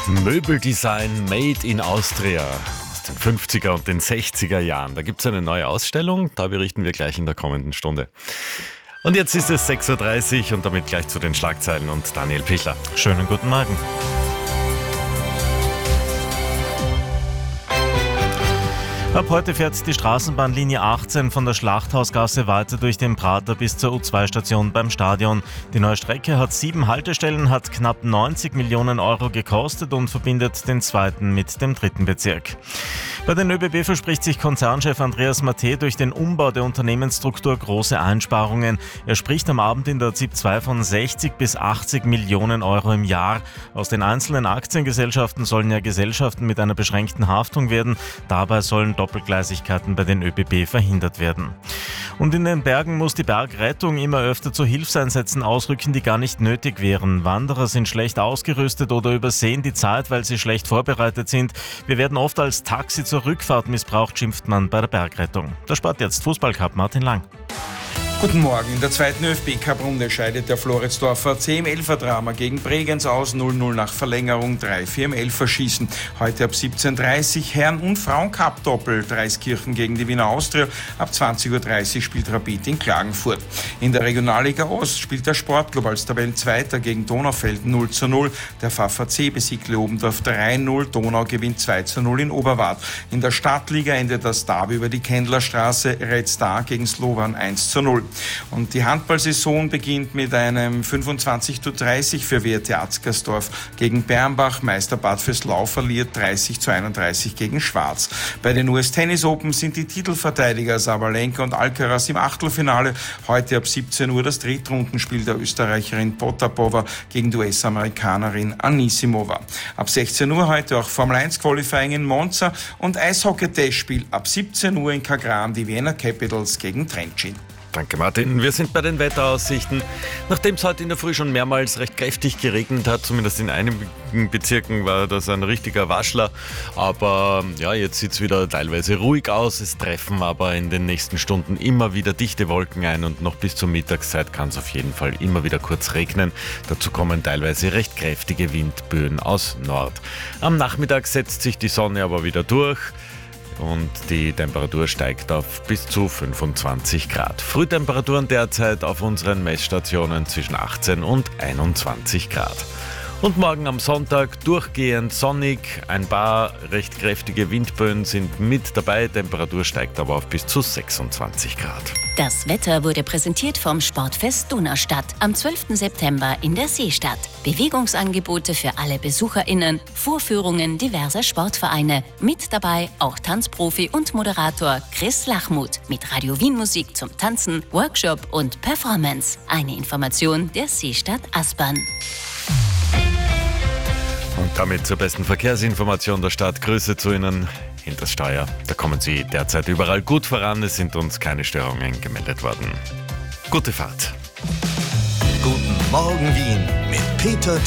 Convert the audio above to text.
Möbeldesign Made in Austria aus den 50er und den 60er Jahren. Da gibt es eine neue Ausstellung, da berichten wir gleich in der kommenden Stunde. Und jetzt ist es 6.30 Uhr und damit gleich zu den Schlagzeilen und Daniel Pichler. Schönen guten Morgen. Ab heute fährt die Straßenbahnlinie 18 von der Schlachthausgasse weiter durch den Prater bis zur U2-Station beim Stadion. Die neue Strecke hat 7 Haltestellen, hat knapp 90 Millionen Euro gekostet und verbindet den 2. mit dem 3. Bezirk. Bei den ÖBB verspricht sich Konzernchef Andreas Mattei durch den Umbau der Unternehmensstruktur große Einsparungen. Er spricht am Abend in der ZIP 2 von 60 bis 80 Millionen Euro im Jahr. Aus den einzelnen Aktiengesellschaften sollen ja Gesellschaften mit einer beschränkten Haftung werden. Dabei sollen Doppelgleisigkeiten bei den ÖBB verhindert werden. Und in den Bergen muss die Bergrettung immer öfter zu Hilfseinsätzen ausrücken, die gar nicht nötig wären. Wanderer sind schlecht ausgerüstet oder übersehen die Zeit, weil sie schlecht vorbereitet sind. Wir werden oft als Taxi zur Rückfahrt missbraucht, schimpft man bei der Bergrettung. Der Sport jetzt, Fußballcup, Martin Lang. Guten Morgen. In der zweiten ÖFB-Cup-Runde scheidet der Floridsdorfer C im Elferdrama gegen Bregenz aus, 0-0 nach Verlängerung, 3-4 im Elferschießen. Heute ab 17.30 Uhr Herren- und Frauen-Cup-Doppel, Dreiskirchen gegen die Wiener Austria. Ab 20.30 Uhr spielt Rapid in Klagenfurt. In der Regionalliga Ost spielt der Sportclub als Tabellenzweiter gegen Donaufeld 0-0. Der VfC besiegt Leobendorf 3-0, Donau gewinnt 2-0 in Oberwart. In der Stadtliga endet das Derby über die Kendlerstraße, Red Star gegen Slovan 1-0. Und die Handballsaison beginnt mit einem 25:30 für WRT Atzgersdorf gegen Bernbach. Meister Bad Vöslau verliert 30:31 gegen Schwarz. Bei den US Tennis Open sind die Titelverteidiger Sabalenka und Alcaraz im Achtelfinale. Heute ab 17 Uhr das Drittrundenspiel der Österreicherin Potapova gegen die US-Amerikanerin Anisimova. Ab 16 Uhr heute auch Formel 1 Qualifying in Monza und Eishockey-Testspiel ab 17 Uhr in Kagran, die Vienna Capitals gegen Trenčín. Danke Martin. Wir sind bei den Wetteraussichten. Nachdem es heute in der Früh schon mehrmals recht kräftig geregnet hat, zumindest in einigen Bezirken war das ein richtiger Waschler. Aber ja, jetzt sieht es wieder teilweise ruhig aus. Es treffen aber in den nächsten Stunden immer wieder dichte Wolken ein und noch bis zur Mittagszeit kann es auf jeden Fall immer wieder kurz regnen. Dazu kommen teilweise recht kräftige Windböen aus Nord. Am Nachmittag setzt sich die Sonne aber wieder durch. Und die Temperatur steigt auf bis zu 25 Grad. Frühtemperaturen derzeit auf unseren Messstationen zwischen 18 und 21 Grad. Und morgen am Sonntag durchgehend sonnig, ein paar recht kräftige Windböen sind mit dabei, Temperatur steigt aber auf bis zu 26 Grad. Das Wetter wurde präsentiert vom Sportfest Donaustadt am 12. September in der Seestadt. Bewegungsangebote für alle BesucherInnen, Vorführungen diverser Sportvereine. Mit dabei auch Tanzprofi und Moderator Chris Lachmuth mit Radio Wien Musik zum Tanzen, Workshop und Performance. Eine Information der Seestadt Aspern. Und damit zur besten Verkehrsinformation der Stadt. Grüße zu Ihnen hinter das Steuer. Da kommen Sie derzeit überall gut voran. Es sind uns keine Störungen gemeldet worden. Gute Fahrt. Guten Morgen Wien mit Peter